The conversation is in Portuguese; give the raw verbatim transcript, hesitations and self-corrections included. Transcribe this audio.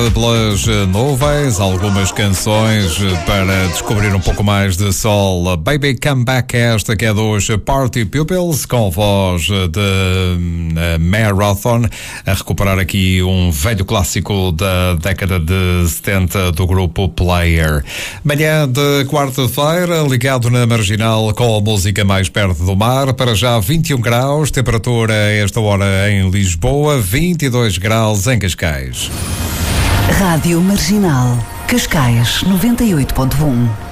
Pelas nuvens, algumas canções para descobrir um pouco mais de sol. Baby Come Back, esta que é dos Party Pupils, com voz de uh, Marathon, a recuperar aqui um velho clássico da década de setenta do grupo Player. Manhã de quarta-feira, ligado na Marginal com a música mais perto do mar. Para já vinte e um graus, temperatura a esta hora em Lisboa, vinte e dois graus em Cascais. Rádio Marginal, Cascais noventa e oito ponto um.